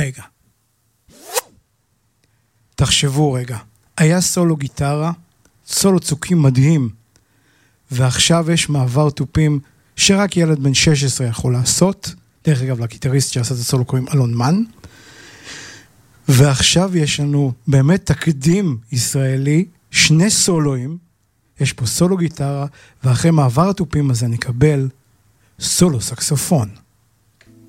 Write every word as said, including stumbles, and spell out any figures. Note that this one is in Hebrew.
רגע. תחשבו רגע. היה סולו גיטרה, סולו צוקים מדהים, ועכשיו יש מעבר טופים שרק ילד בן שש עשרה יכול לעשות, דרך אגב לגיטריסט שעשה את הסולו קוראים אלון מן, ועכשיו יש לנו באמת תקדים ישראלי, שני סולואים, יש פה סולו גיטרה, ואחרי מעבר הטופים הזה נקבל סולו סקסופון.